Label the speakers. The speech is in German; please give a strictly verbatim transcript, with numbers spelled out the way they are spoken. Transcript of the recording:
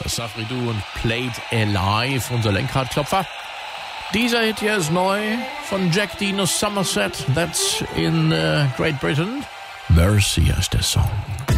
Speaker 1: Das Safri-Duo und Played Alive, unser Lenkradklopfer. Dieser Hit hier ist neu von Jack Dean aus Somerset. That's in uh, Great Britain. Mercy heißt der Song.